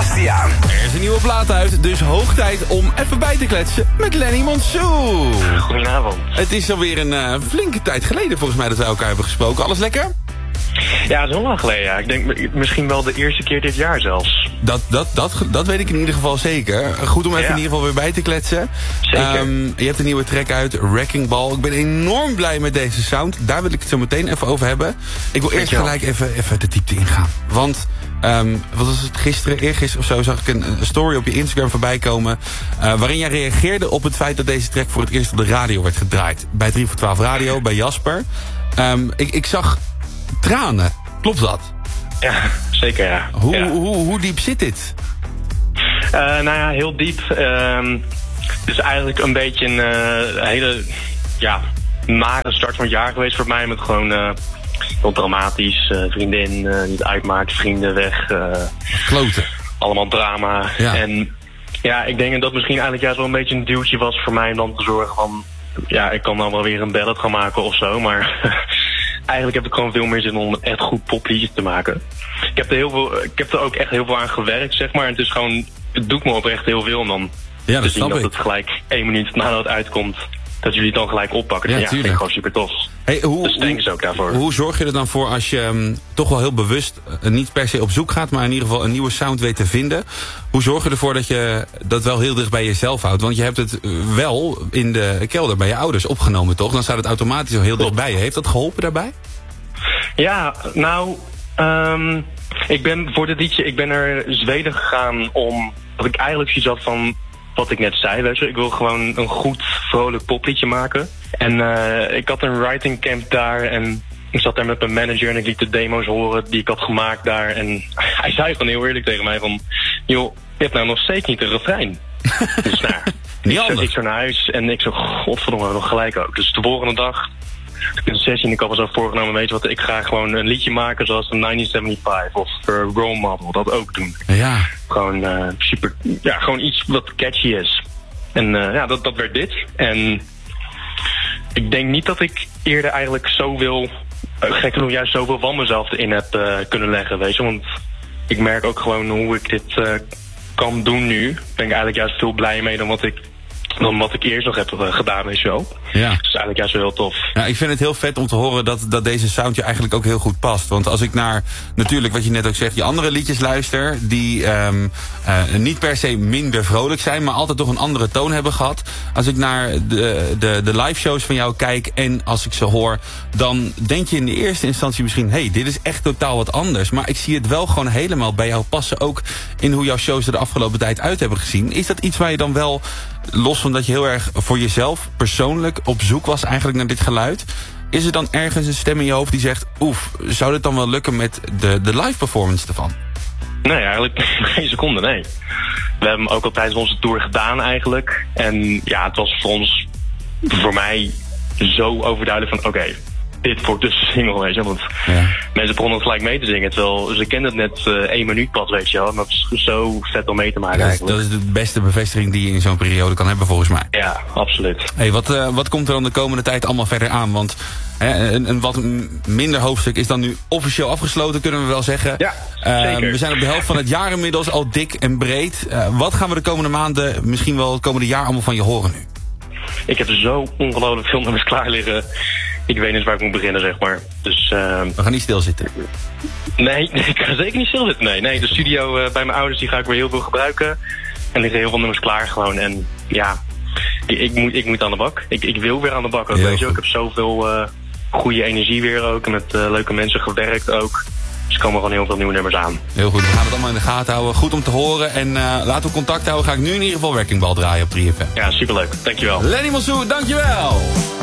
Bastiaan. Er is een nieuwe plaat uit, dus hoog tijd om even bij te kletsen met Lenny Monsoon. Goedenavond. Het is alweer een flinke tijd geleden volgens mij dat wij elkaar hebben gesproken. Alles lekker? Ja, het is heel lang geleden. Ja. Ik denk misschien wel de eerste keer dit jaar zelfs. Dat weet ik in ieder geval zeker. Goed om even in ieder geval weer bij te kletsen. Zeker. Je hebt een nieuwe track uit, Wrecking Ball. Ik ben enorm blij met deze sound. Daar wil ik het zo meteen even over hebben. Ik wil eerst gelijk even de diepte ingaan. Want, wat was het, eergisteren of zo, zag ik een story op je Instagram voorbij komen. Waarin jij reageerde op het feit dat deze track voor het eerst op de radio werd gedraaid. Bij 3 voor 12 Radio, bij Jasper. Ik zag tranen. Klopt dat? Ja, zeker ja. Hoe diep zit dit? Nou ja, heel diep. Het is eigenlijk een beetje een hele nare start van het jaar geweest voor mij. Met gewoon heel dramatisch. Vriendin niet uitmaakt, vrienden weg. Kloten. Allemaal drama. Ja. En ja, ik denk dat dat misschien eigenlijk juist wel een beetje een duwtje was voor mij om dan te zorgen van... Ja, ik kan dan wel weer een ballad gaan maken of zo, maar... Eigenlijk heb ik gewoon veel meer zin om een echt goed popliedje te maken. Ik heb er ook echt heel veel aan gewerkt, zeg maar. En het is gewoon, het doet me oprecht heel veel om dan te zien dat het gelijk 1 minuut nadat het uitkomt, dat jullie het dan gelijk oppakken. Ja, vind ik gewoon super tof. Hey, dus thanks ook daarvoor. Hoe zorg je er dan voor als je toch wel heel bewust niet per se op zoek gaat, maar in ieder geval een nieuwe sound weet te vinden? Hoe zorg je ervoor dat je dat wel heel dicht bij jezelf houdt? Want je hebt het wel in de kelder bij je ouders opgenomen, toch? Dan staat het automatisch al heel dichtbij je. Heeft dat geholpen daarbij? Ja, nou... ik ben voor dit liedje, ik ben naar Zweden gegaan omdat ik eigenlijk zoiets had van wat ik net zei, weet je. Ik wil gewoon een goed, vrolijk popliedje maken. En ik had een writing camp daar en ik zat daar met mijn manager en ik liet de demo's horen die ik had gemaakt daar. En hij zei gewoon heel eerlijk tegen mij van, joh, je hebt nou nog steeds niet een refrein. Dus nou, ik zo naar huis en ik zo, godverdomme, nog gelijk ook. Dus de volgende dag, een sessie en ik had me zo voorgenomen, weet je wat, ik ga gewoon een liedje maken zoals een 1975 of Role Model, dat ook doen. Ja. Gewoon super, ja, gewoon iets wat catchy is. En dat werd dit. En ik denk niet dat ik eerder eigenlijk zoveel, gek genoeg juist zoveel van mezelf erin heb kunnen leggen, weet je. Want ik merk ook gewoon hoe ik dit kan doen nu. Ben ik eigenlijk juist veel blijer mee dan wat ik eerst nog heb gedaan, weet je wel. Ja. Dus eigenlijk juist wel heel tof. Ja, ik vind het heel vet om te horen dat deze sound je eigenlijk ook heel goed past. Want als ik naar, natuurlijk wat je net ook zegt, je andere liedjes luister, die niet per se minder vrolijk zijn, maar altijd toch een andere toon hebben gehad. Als ik naar de live shows van jou kijk en als ik ze hoor, dan denk je in de eerste instantie misschien, hey, dit is echt totaal wat anders. Maar ik zie het wel gewoon helemaal bij jou passen, ook in hoe jouw shows er de afgelopen tijd uit hebben gezien. Is dat iets waar je dan wel, los van dat je heel erg voor jezelf persoonlijk op zoek was eigenlijk naar dit geluid, is er dan ergens een stem in je hoofd die zegt, zou dit dan wel lukken met de live performance ervan? Nee, eigenlijk geen seconde, nee. We hebben hem ook al tijdens onze tour gedaan eigenlijk. En ja, het was voor mij zo overduidelijk van, oké, dit wordt dus de single, weet je. Want mensen begonnen gelijk mee te zingen. Terwijl ze kenden het net 1 minuut pas, weet je wel. En dat is zo vet om mee te maken eigenlijk. Dat is de beste bevestiging die je in zo'n periode kan hebben volgens mij. Ja, absoluut. Hey, wat komt er dan de komende tijd allemaal verder aan? Want een wat minder hoofdstuk is dan nu officieel afgesloten, kunnen we wel zeggen. Ja, zeker. We zijn op de helft van het jaar inmiddels, al dik en breed. Wat gaan we de komende maanden, misschien wel het komende jaar, allemaal van je horen nu? Ik heb zo ongelooflijk veel nummers klaar liggen. Ik weet niet waar ik moet beginnen, zeg maar. Dus, we gaan niet stilzitten. Nee, ik ga zeker niet stilzitten. Nee, de studio bij mijn ouders die ga ik weer heel veel gebruiken. En liggen heel veel nummers klaar gewoon. En ja, ik moet aan de bak. Ik wil weer aan de bak ook, weet je. Ik heb zoveel goede energie weer ook. En met leuke mensen gewerkt ook. Dus er komen gewoon heel veel nieuwe nummers aan. Heel goed, we gaan het allemaal in de gaten houden. Goed om te horen. En laten we contact houden. Ga ik nu in ieder geval Wrecking Ball draaien op 3FM. Ja, superleuk. Dankjewel. Lenny Monsoon, dankjewel.